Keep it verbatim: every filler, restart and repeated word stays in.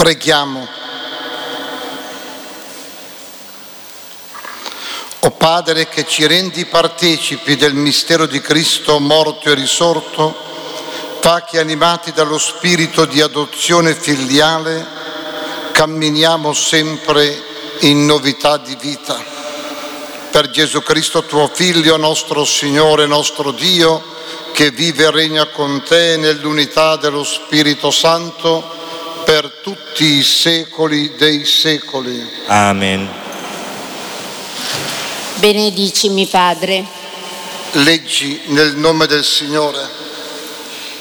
Preghiamo. O Padre, che ci rendi partecipi del mistero di Cristo morto e risorto, fa che, animati dallo spirito di adozione filiale, camminiamo sempre in novità di vita. Per Gesù Cristo, tuo Figlio, nostro Signore, nostro Dio, che vive e regna con te nell'unità dello Spirito Santo per tutti i secoli dei secoli. Amen. Benedicimi, Padre. Leggi nel nome del Signore.